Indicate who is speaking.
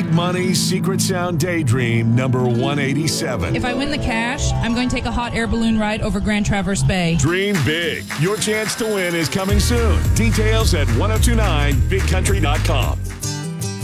Speaker 1: Big Money Secret Sound Daydream number 187.
Speaker 2: If I win the cash, I'm going to take a hot air balloon ride over Grand Traverse Bay.
Speaker 1: Dream big. Your chance to win is coming soon. Details at 1029bigcountry.com.